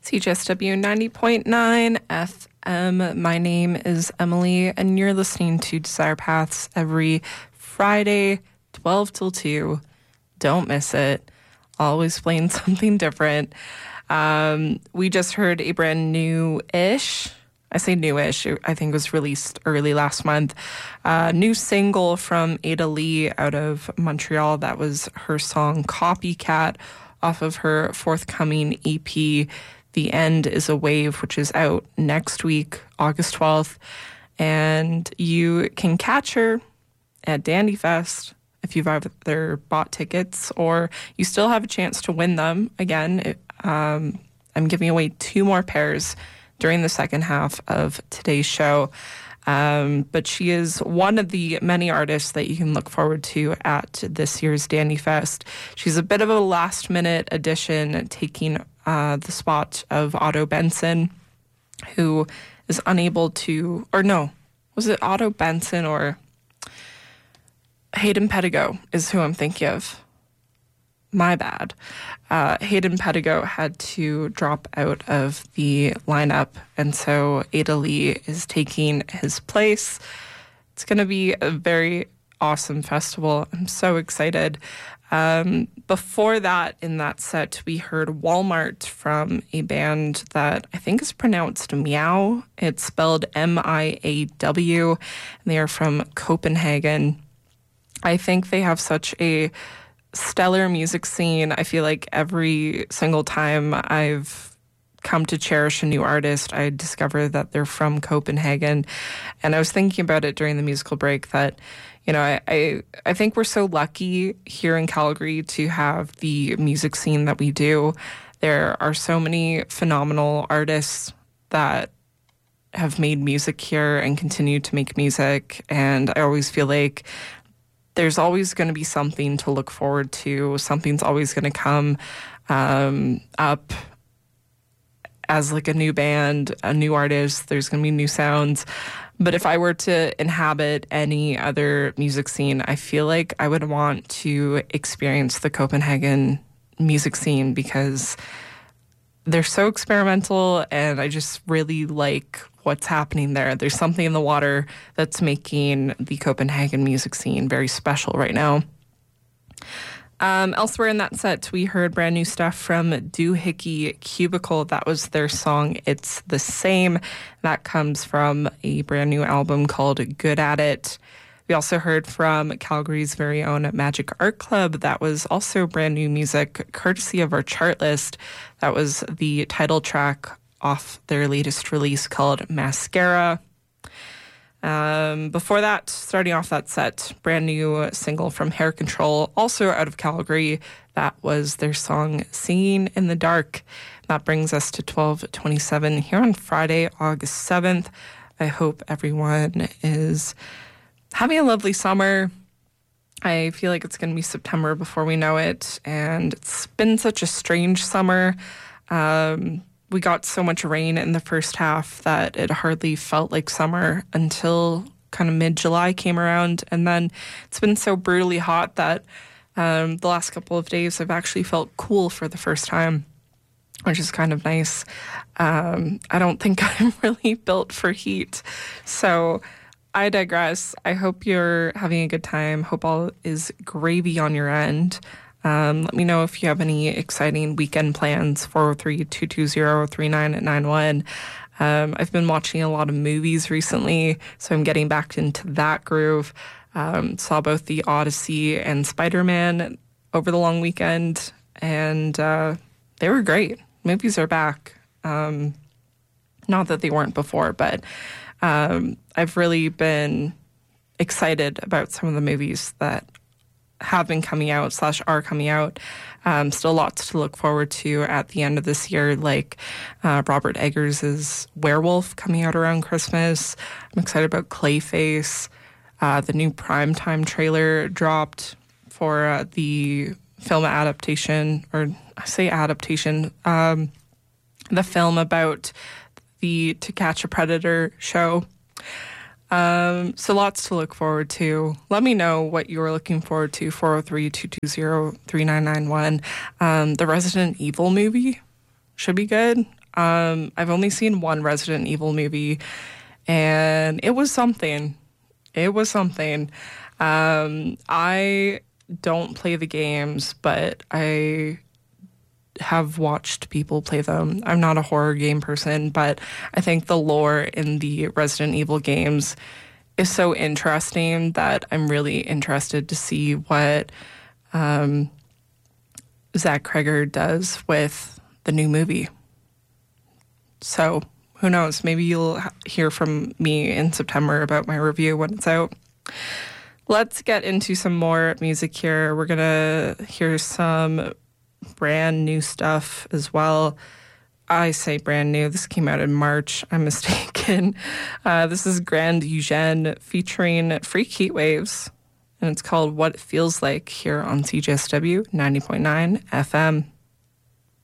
CJSW 90.9 FM. My name is Emily, and you're listening to Desire Paths every Friday, 12 till 2. Don't miss it. Always playing something different. We just heard a brand new-ish, I say newish, I think it was released early last month, new single from Ada Lee out of Montreal. That was her song Copycat off of her forthcoming EP, The End is a Wave, which is out next week, August 12th. And you can catch her at Dandy Fest if you've either bought tickets or you still have a chance to win them. Again, I'm giving away 2 more pairs during the second half of today's show. But she is one of the many artists that you can look forward to at this year's Dandy Fest. She's a bit of a last-minute addition, taking the spot of Otto Benson, who is unable to, or no, was it Otto Benson or Hayden Pedigo is who I'm thinking of. My bad. Hayden Pedigo had to drop out of the lineup, and so Ada Lee is taking his place. It's going to be a very awesome festival. I'm so excited. Before that, in that set, we heard Walmart from a band that I think is pronounced Meow. It's spelled M-I-A-W, and they are from Copenhagen. I think they have such a stellar music scene. I feel like every single time I've come to cherish a new artist, I discover that they're from Copenhagen. And I was thinking about it during the musical break that, you know, I think we're so lucky here in Calgary to have the music scene that we do. There are so many phenomenal artists that have made music here and continue to make music. And I always feel like there's always going to be something to look forward to. Something's always going to come up as like a new band, a new artist. There's going to be new sounds. But if I were to inhabit any other music scene, I feel like I would want to experience the Copenhagen music scene because they're so experimental and I just really like what's happening there. There's something in the water that's making the Copenhagen music scene very special right now. Elsewhere in that set, we heard brand new stuff from Doohickey Cubicle. That was their song, It's the Same. That comes from a brand new album called Good at It. We also heard from Calgary's very own Magic Art Club. That was also brand new music, courtesy of our chart list. That was the title track off their latest release called Mascara. Before that, starting off that set, brand new single from Hair Control, also out of Calgary. That was their song Singing in the Dark. That brings us to 12:27 here on Friday, August 7th. I hope everyone is having a lovely summer. I feel like it's going to be September before we know it, and it's been such a strange summer. We got so much rain in the first half that it hardly felt like summer until kind of mid-July came around. And then it's been so brutally hot that the last couple of days I've actually felt cool for the first time, which is kind of nice. I don't think I'm really built for heat. So I digress. I hope you're having a good time. Hope all is gravy on your end. Let me know if you have any exciting weekend plans, 403-220-3991. I've been watching a lot of movies recently, so I'm getting back into that groove. Saw both The Odyssey and Spider-Man over the long weekend, and they were great. Movies are back. Not that they weren't before, but I've really been excited about some of the movies that have been coming out / are coming out. Still lots to look forward to at the end of this year, like Robert Eggers' Werewolf coming out around Christmas. I'm excited about Clayface. The new Primetime trailer dropped for the film adaptation, or I say adaptation, the film about the To Catch a Predator show. So lots to look forward to. Let me know what you're looking forward to, 403-220-3991. The Resident Evil movie should be good. I've only seen one Resident Evil movie, and it was something. It was something. I don't play the games, but I have watched people play them. I'm not a horror game person, but I think the lore in the Resident Evil games is so interesting that I'm really interested to see what Zach Cregger does with the new movie. So who knows? Maybe you'll hear from me in September about my review when it's out. Let's get into some more music here. We're going to hear some brand new stuff as well. I say brand new. This came out in March. I'm mistaken. This is Grand Eugene featuring Freak Heatwaves, and it's called What It Feels Like here on CJSW 90.9 FM.